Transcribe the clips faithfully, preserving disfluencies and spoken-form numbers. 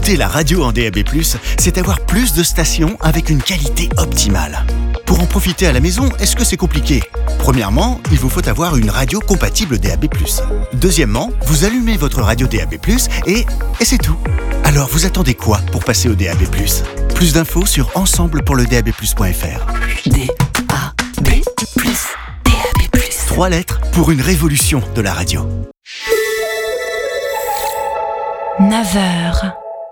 Écouter la radio en D A B plus, c'est avoir plus de stations avec une qualité optimale. Pour en profiter à la maison, est-ce que c'est compliqué ? Premièrement, il vous faut avoir une radio compatible D A B plus. Deuxièmement, vous allumez votre radio D A B plus et, et c'est tout. Alors vous attendez quoi pour passer au D A B plus ? Plus d'infos sur ensemble pour le D A B plus point F R. D A B plus, D A B plus. Trois lettres pour une révolution de la radio. neuf heures.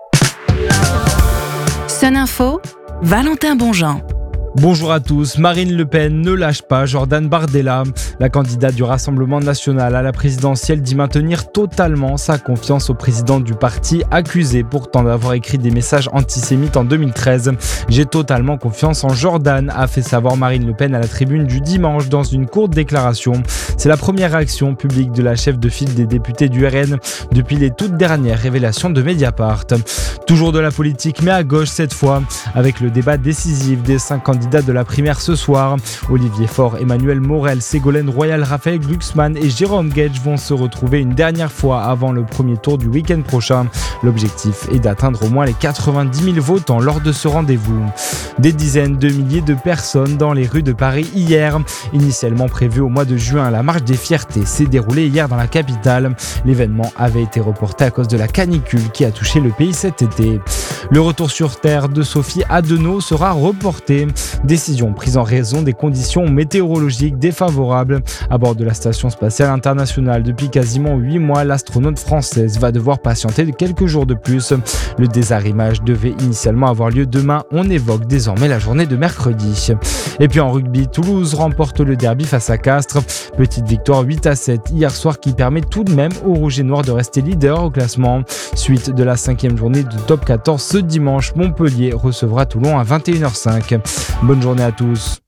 Sun Info, Valentin Bonjean. Bonjour à tous. Marine Le Pen ne lâche pas Jordan Bardella. La candidate du Rassemblement national à la présidentielle dit maintenir totalement sa confiance au président du parti, accusé pourtant d'avoir écrit des messages antisémites en deux mille treize. J'ai totalement confiance en Jordan, a fait savoir Marine Le Pen à la tribune du dimanche dans une courte déclaration. C'est la première réaction publique de la chef de file des députés du R N depuis les toutes dernières révélations de Mediapart. Toujours de la politique, mais à gauche cette fois, avec le débat décisif des cinq candidats de la primaire ce soir. Olivier Faure, Emmanuel Morel, Ségolène Royal, Raphaël Glucksmann et Jérôme Guedj vont se retrouver une dernière fois avant le premier tour du week-end prochain. L'objectif est d'atteindre au moins les quatre-vingt-dix mille votants lors de ce rendez-vous. Des dizaines de milliers de personnes dans les rues de Paris hier. Initialement prévu au mois de juin, la marche des fiertés s'est déroulée hier dans la capitale. L'événement avait été reporté à cause de la canicule qui a touché le pays cet été. Le retour sur Terre de Sophie Adenau sera reporté. Décision prise en raison des conditions météorologiques défavorables. À bord de la Station spatiale internationale depuis quasiment huit mois, l'astronaute française va devoir patienter quelques jours de plus. Le désarrimage devait initialement avoir lieu demain. On évoque désormais la journée de mercredi. Et puis en rugby, Toulouse remporte le derby face à Castres. Petite victoire huit à sept hier soir qui permet tout de même aux Rouges et Noirs de rester leader au classement. Suite de la cinquième journée de top quatorze ce dimanche, Montpellier recevra Toulon à vingt et une heures cinq. Bonne journée à tous.